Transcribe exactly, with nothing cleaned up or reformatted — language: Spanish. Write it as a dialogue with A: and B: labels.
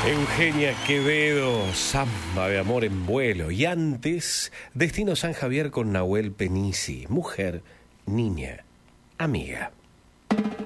A: Eugenia Quevedo, Samba de amor en vuelo. Y antes, Destino San Javier con Nahuel Penisi, mujer, niña, amiga.